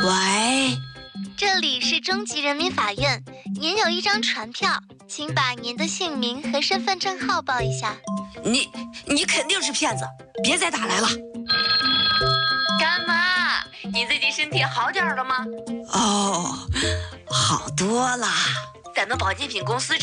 喂， 这里是中级人民法院，您有一张传票，请把您的姓名和身份证号报一下。 你肯定是骗子，别再打来了。 干妈，你最近身体好点了吗？ 哦，好多啦。 咱们保健品公司